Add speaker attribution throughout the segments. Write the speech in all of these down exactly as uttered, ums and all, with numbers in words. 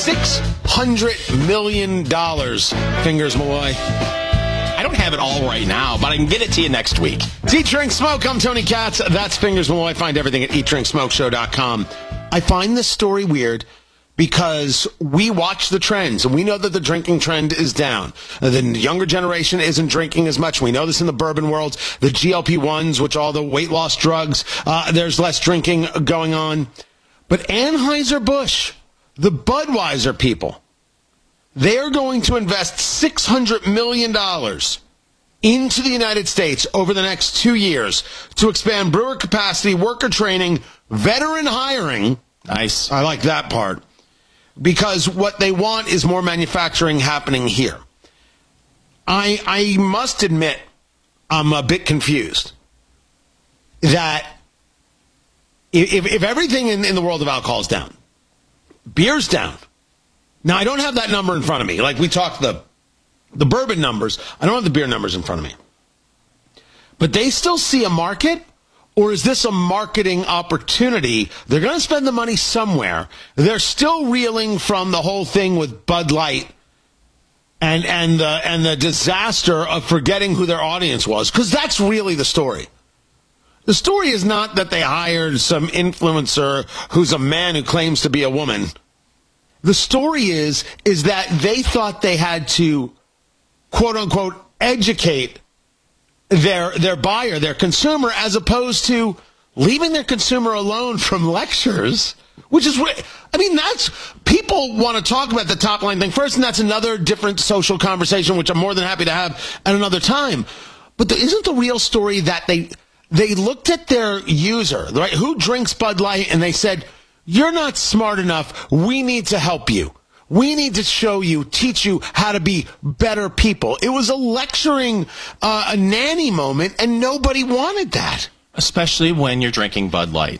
Speaker 1: six hundred million dollars. Fingers Malloy.
Speaker 2: I don't have it all right now, but I can get it to you next week.
Speaker 1: It's Eat, Drink, Smoke. I'm Tony Katz. That's Fingers Malloy. Find everything at eat drink smoke show dot com. I find this story weird because we watch the trends, and we know that the drinking trend is down. The younger generation isn't drinking as much. We know this in the bourbon world. The G L P ones, which are all the weight loss drugs, uh, there's less drinking going on. But Anheuser-Busch, the Budweiser people, they're going to invest six hundred million dollars into the United States over the next two years to expand brewer capacity, worker training, veteran hiring.
Speaker 2: Nice.
Speaker 1: I like that part. Because what they want is more manufacturing happening here. I I must admit, I'm a bit confused that if, if everything in, in the world of alcohol is down, beer's down. Now, I don't have that number in front of me. Like we talked the the bourbon numbers. I don't have the beer numbers in front of me. But they still see a market, or is this a marketing opportunity? They're going to spend the money somewhere. They're still reeling from the whole thing with Bud Light and and the and the disaster of forgetting who their audience was, because that's really the story. The story is not that they hired some influencer who's a man who claims to be a woman. The story is is that they thought they had to, quote unquote, educate their their buyer, their consumer, as opposed to leaving their consumer alone from lectures, which is, I mean, that's, people want to talk about the top line thing first, and that's another different social conversation, which I'm more than happy to have at another time. But the, isn't the real story that they they looked at their user, right, who drinks Bud Light, and they said, you're not smart enough, we need to help you. We need to show you, teach you how to be better people. It was a lecturing, uh, a nanny moment, and nobody wanted that.
Speaker 2: Especially when you're drinking Bud Light.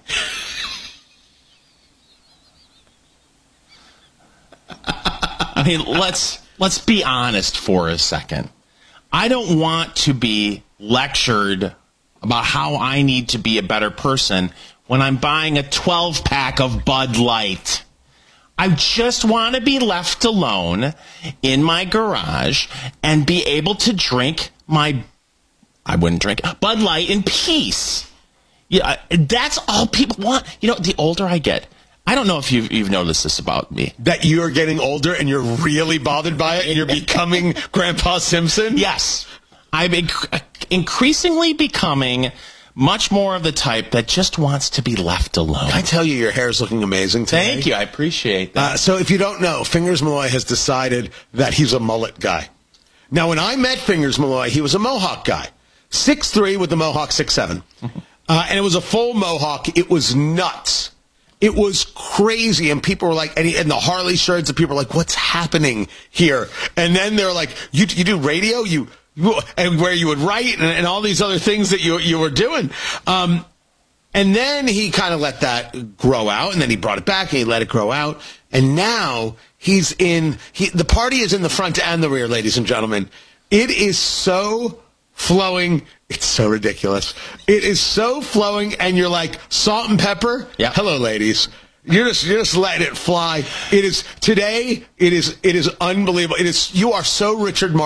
Speaker 2: I mean, let's let's be honest for a second. I don't want to be lectured about how I need to be a better person when I'm buying a twelve pack of Bud Light. I just want to be left alone in my garage and be able to drink my, I wouldn't drink, Bud Light in peace. Yeah, that's all people want. You know, the older I get, I don't know if you've, you've noticed this about me.
Speaker 1: That you're getting older and you're really bothered by it and you're becoming Grandpa Simpson?
Speaker 2: Yes. I'm inc- increasingly becoming much more of the type that just wants to be left alone.
Speaker 1: Can I tell you, your hair's looking amazing today?
Speaker 2: Thank you. I appreciate that.
Speaker 1: Uh, so if you don't know, Fingers Malloy has decided that he's a mullet guy. Now, when I met Fingers Malloy, he was a mohawk guy. six three with the mohawk, six seven. Uh, and it was a full mohawk. It was nuts. It was crazy. And people were like, and, he, and the Harley shirts, and people were like, what's happening here? And then they're like, you, you do radio? You... and where you would write and, and all these other things that you you were doing. Um, and then he kind of let that grow out, and then he brought it back, and he let it grow out. And now he's in, he, the party is in the front and the rear, ladies and gentlemen. It is so flowing. It's so ridiculous. It is so flowing, and you're like, salt and pepper?
Speaker 2: Yeah.
Speaker 1: Hello, ladies. You're just you're just letting it fly. It is today. It is it is unbelievable. It is. You are so Richard Martin.